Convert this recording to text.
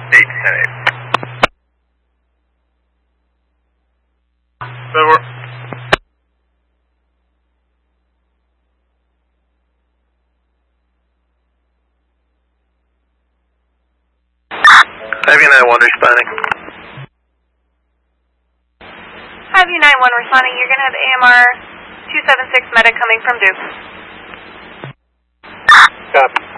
So we're... Heavy 9-1 responding. Heavy 9-1 responding. You're going to have AMR 276 medic coming from Duke. Copy.